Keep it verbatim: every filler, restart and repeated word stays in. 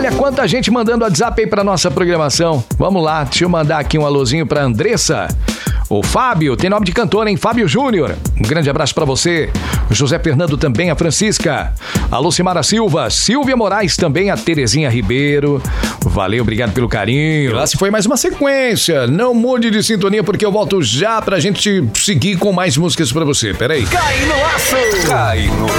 Olha quanta gente mandando WhatsApp aí pra nossa programação. Vamos lá, deixa eu mandar aqui um alôzinho pra Andressa. O Fábio, tem nome de cantor, hein? Fábio Júnior. Um grande abraço pra você. O José Fernando também, a Francisca. A Lucimara Silva. Silvia Moraes também, a Terezinha Ribeiro. Valeu, obrigado pelo carinho. E lá se foi mais uma sequência. Não mude de sintonia porque eu volto já pra gente seguir com mais músicas pra você. Peraí. Cai no laço! Cai no